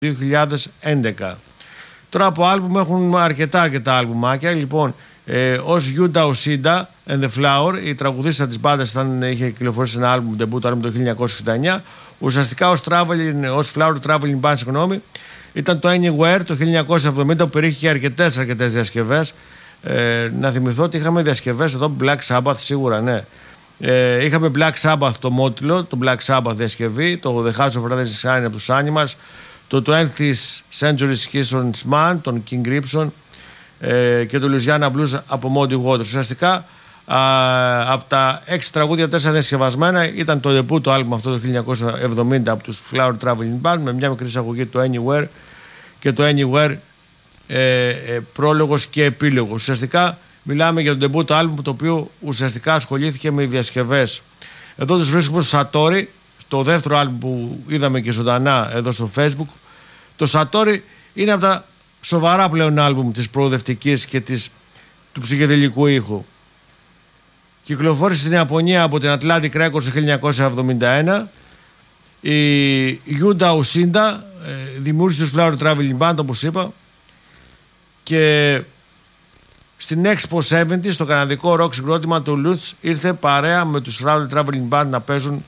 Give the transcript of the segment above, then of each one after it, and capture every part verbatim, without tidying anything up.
δύο χιλιάδες έντεκα. Τώρα από άλμπουμ έχουν αρκετά αρκετά άλμπουμάκια. Λοιπόν, ε, ως Γιούντα Οσίντα and the Flower, η τραγουδίστρια της μπάντας ήταν, είχε κυκλοφορήσει ένα άλμπουμ, debut άλμπουμ το χίλια εννιακόσια εξήντα εννιά. Ουσιαστικά ως, traveling, ως Flower Traveling Band, συγγνώμη, ήταν το Anywhere το χίλια εννιακόσια εβδομήντα, που περιείχε αρκετές, αρκετές διασκευές. Ε, να θυμηθώ ότι είχαμε διασκευές εδώ, Black Sabbath, σίγουρα, ναι. Ε, είχαμε Black Sabbath το μότιλο, το Black Sabbath διασκευή, το The House of Rising Sun από τους Animals, το twentieth Century Skissons Man, τον King Crimson, ε, και το Louisiana Blues από Muddy Waters. Ουσιαστικά α, από τα έξι τραγούδια, τέσσερα διασκευασμένα, ήταν το debut το άλμπουμ αυτό το χίλια εννιακόσια εβδομήντα από τους Flower Traveling Band, με μια μικρή εισαγωγή το Anywhere και το Anywhere ε, ε, πρόλογος και επίλογος. Ουσιαστικά μιλάμε για το debut το άλμπουμ, το οποίο ουσιαστικά ασχολήθηκε με διασκευές. Εδώ τους βρίσκουμε στο Satori, το δεύτερο άλμπουμ που είδαμε και ζωντανά εδώ στο Facebook. Το Satori είναι από τα σοβαρά πλέον άλμπουμ της προοδευτικής και της, του ψυχεδελικού ήχου. Κυκλοφόρησε στην Ιαπωνία από την Atlantic Records το χίλια εννιακόσια εβδομήντα ένα. Η Γιούντα Οσίντα ε, δημιούργησε τους Flower Traveling Band, όπως είπα, και στην Expo εβδομήντα, στο καναδικό rock συγκρότημα του Lutz, ήρθε παρέα με τους Flower Traveling Band να παίζουν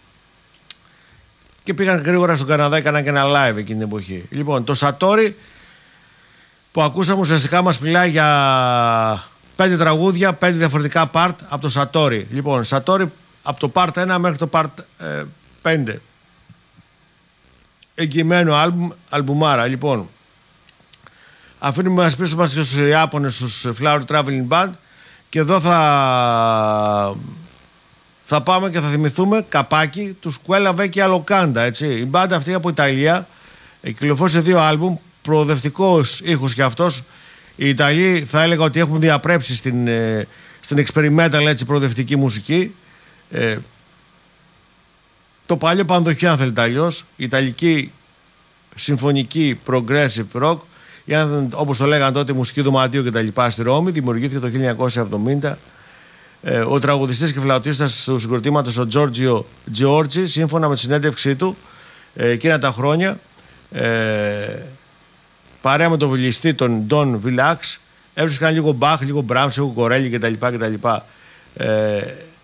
και πήγαν γρήγορα στον Καναδά, έκαναν και ένα live εκείνη την εποχή. Λοιπόν, το Satori που ακούσαμε ουσιαστικά μας μιλάει για πέντε τραγούδια, πέντε διαφορετικά part από το Satori. Λοιπόν, Satori από το part ένα μέχρι το part ε, πέντε. Εγγυημένο άλμπουμ, αλμπουμάρα. Λοιπόν, αφήνουμε μας πίσω μας και στους Ιάπωνες, στους Flower Traveling Band, και εδώ θα θα πάμε και θα θυμηθούμε καπάκι του Quella Vecchia Locanda, έτσι. Η μπάντα αυτή από Ιταλία κυκλοφόρησε δύο άλμπουμ, προοδευτικός ήχος και αυτός. Οι Ιταλοί θα έλεγα ότι έχουν διαπρέψει στην, στην experimental, έτσι, προοδευτική μουσική. Ε, το παλιό πανδοχείο, αν θέλετε αλλιώς, η ιταλική συμφωνική progressive rock, όπως το λέγανε τότε, μουσική δωματίου και τα λοιπά στη Ρώμη, δημιουργήθηκε το χίλια εννιακόσια εβδομήντα. Ε, ο τραγουδιστής και φλαουτίστας του συγκροτήματος, ο Giorgio Giorgi, σύμφωνα με τη συνέντευξή του ε, εκείνα τα χρόνια, ε, παρέα με τον βιλιστή τον Don Villax, έβρισκαν λίγο Μπαχ, λίγο Μπράμς, λίγο Κορέλι κτλ. κτλ. Ε,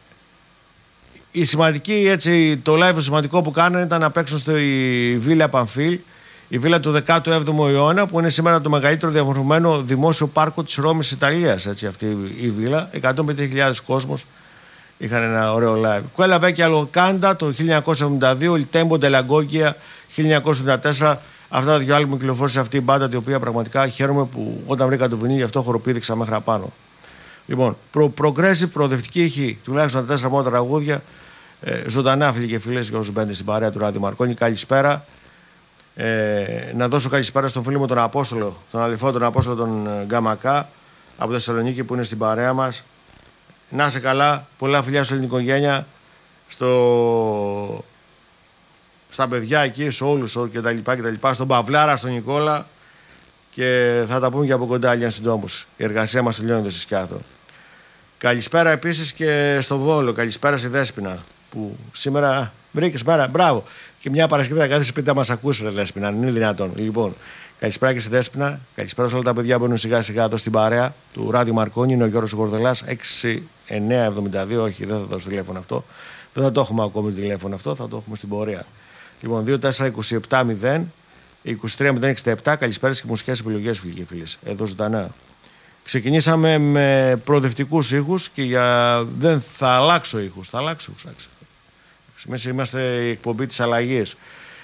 η σημαντική, έτσι, το live σημαντικό που κάνανε ήταν να παίξουν στη Βίλα Πανφίλ, η βίλα του δέκατου έβδομου αιώνα, που είναι σήμερα το μεγαλύτερο διαμορφωμένο δημόσιο πάρκο της Ρώμης Ιταλίας. Έτσι, αυτή η βίλα. εκατόν πενήντα χιλιάδες κόσμος είχαν ένα ωραίο live. Quella Vecchia Locanda το χίλια εννιακόσια εβδομήντα δύο, Il Tempo della Goggia χίλια εννιακόσια εβδομήντα τέσσερα. Αυτά τα δύο άλμπουμ κυκλοφόρησε αυτή η μπάντα, την οποία πραγματικά χαίρομαι που όταν βρήκα το βινίλ, γι' αυτό χοροπήδηξα μέχρι απάνω. Λοιπόν, προ, progressive, προοδευτική ήχη, τουλάχιστον τα τέσσερα μόνα τραγούδια. Ε, ζωντανά, φίλοι και φίλες, για όσους μπαίνετε στην παρέα του Ράδιο Μαρκόνι, καλησπέρα. Ε, να δώσω καλησπέρα στον φίλο μου τον Απόστολο, τον αληθό τον Απόστολο τον Γκαμακά από Θεσσαλονίκη, που είναι στην παρέα μας. Να είσαι καλά, πολλά φιλιά στην οικογένεια, στο... στα παιδιά εκεί, σε όλους και τα λοιπά και τα λοιπά, στον Παυλάρα, στον Νικόλα, και θα τα πούμε και από κοντά για συντόμως. Η εργασία μας τελειώνεται στη Σκιάθο. Καλησπέρα επίσης και στο Βόλο, καλησπέρα στη Δέσποινα, που σήμερα βρήκες μέρα, μπράβο. Και μια Παρασκευή θα κάθεσαι σπίτι να μας ακούσει, ρε Δέσποινα, αν είναι δυνατόν. Λοιπόν, καλησπέρα και στη Δέσποινα, καλησπέρα σε όλα τα παιδιά που μπαίνουν σιγά σιγά εδώ στην παρέα του Ράδιο Μαρκόνι. Είναι ο Γιώργος Γορδελάς, έξι εννιά εβδομήντα δύο, όχι, δεν θα δώσω τηλέφωνο αυτό. Δεν θα το έχουμε ακόμη το τηλέφωνο αυτό, θα το έχουμε στην πορεία. Λοιπόν, δύο τέσσερα είκοσι επτά μηδέν είκοσι τρία μηδέν εξήντα επτά, καλησπέρα και μουσικές επιλογές, φίλοι και φίλες, εδώ ζωντανά. Ξεκινήσαμε με προοδευτικούς ήχους και για... δεν θα αλλάξω ήχους, θα αλλάξω ήχους. Εμείς είμαστε η εκπομπή της αλλαγής.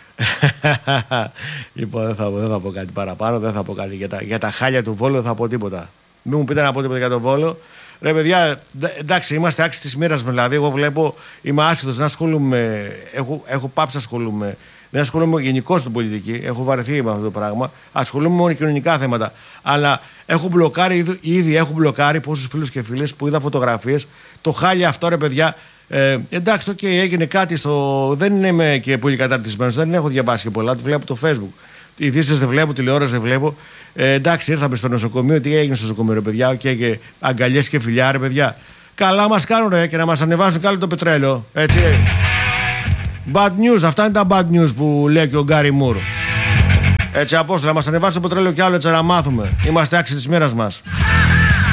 Λοιπόν, δεν θα, δεν θα πω κάτι παραπάνω, δεν θα πω κάτι για τα, για τα χάλια του Βόλου, δεν θα πω τίποτα. Μην μου πείτε να πω τίποτα για τον Βόλο. Ρε παιδιά, εντάξει, είμαστε άξιοι της μοίρας μας. Δηλαδή, εγώ βλέπω, είμαι άσχετος, δεν ασχολούμαι, έχω, έχω πάψει να ασχολούμαι. Δεν ασχολούμαι γενικώς στην πολιτική, έχω βαρεθεί με αυτό το πράγμα. Ασχολούμαι μόνο κοινωνικά θέματα. Αλλά έχω μπλοκάρει, ήδη, ήδη έχω μπλοκάρει πόσους φίλους και φίλες που είδα φωτογραφίες. Το χάλια αυτό, ρε παιδιά. Ε, εντάξει, okay, έγινε κάτι στο. Δεν είμαι και πολύ καταρτισμένος, δεν έχω διαβάσει και πολλά. Το βλέπω το Facebook. Ειδήσεις δεν βλέπω, τηλεόραση δεν βλέπω. Ε, εντάξει, ήρθαμε στο νοσοκομείο. Τι έγινε στο νοσοκομείο, ρε παιδιά? Okay, και αγκαλιές και φιλιά, ρε παιδιά. Καλά μας κάνουν, ρε, και να μας ανεβάζουν κάτω το πετρέλαιο. Έτσι. Bad news, αυτά είναι τα bad news που λέει και ο Γκάρι Μουρ. Έτσι, Απόστολε, μας ανεβάσει το πετρέλαιο κι άλλο έτσι να μάθουμε. Είμαστε άξιοι της μοίρας μας.